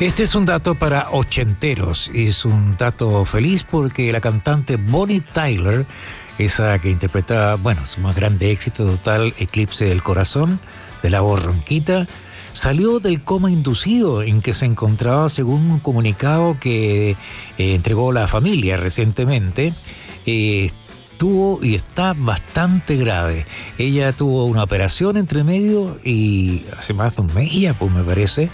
Este es un dato para ochenteros, es un dato feliz porque la cantante Bonnie Tyler, esa que interpretaba, bueno, su más grande éxito total, Eclipse del Corazón, de la voz ronquita, salió del coma inducido en que se encontraba según un comunicado que entregó la familia recientemente. Tuvo y está bastante grave. Ella tuvo una operación entre medio y hace más de un mes ya, pues me parece.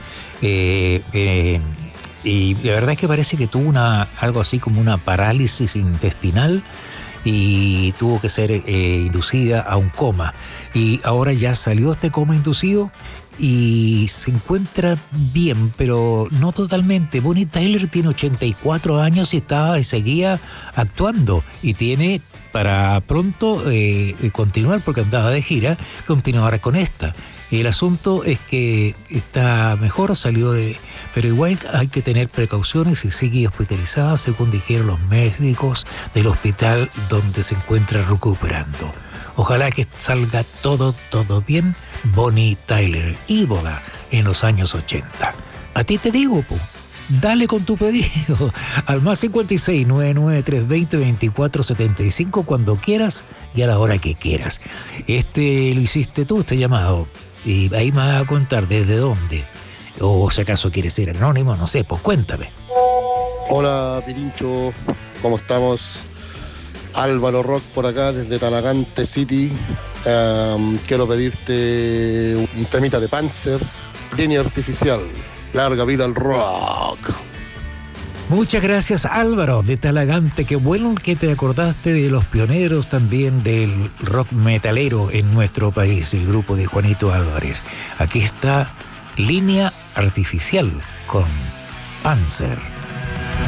Y la verdad es que parece que tuvo algo así como una parálisis intestinal y tuvo que ser inducida a un coma. Y ahora ya salió este coma inducido y se encuentra bien, pero no totalmente. Bonnie Tyler tiene 84 años y seguía actuando y tiene para pronto continuar, porque andaba de gira, continuar con esta. El asunto es que está mejor, pero igual hay que tener precauciones y sigue hospitalizada, según dijeron los médicos del hospital donde se encuentra recuperando. Ojalá que salga todo bien. Bonnie Tyler, ídola en los años 80. A ti te digo, dale con tu pedido al más 56 993 24 75 cuando quieras y a la hora que quieras. Lo hiciste tú, este llamado, y ahí me vas a contar desde dónde, o si acaso quieres ser anónimo, no sé, pues cuéntame. Hola Pirincho, ¿cómo estamos? Álvaro Rock por acá desde Talagante City. Quiero pedirte un temita de Panzer, Línea Artificial. Larga vida al rock. Muchas gracias, Álvaro de Talagante. Qué bueno que te acordaste de los pioneros también del rock metalero en nuestro país, el grupo de Juanito Álvarez. Aquí está Línea Artificial con Panzer.